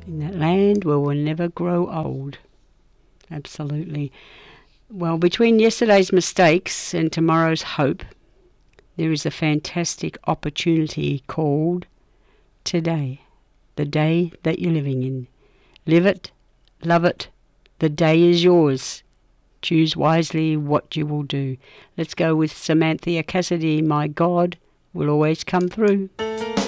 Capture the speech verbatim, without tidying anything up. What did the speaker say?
In that land where we'll never grow old. Absolutely. Well, between yesterday's mistakes and tomorrow's hope, there is a fantastic opportunity called today, the day that you're living in. Live it, love it, the day is yours. Choose wisely what you will do. Let's go with Samantha Cassidy, My God Will Always Come Through.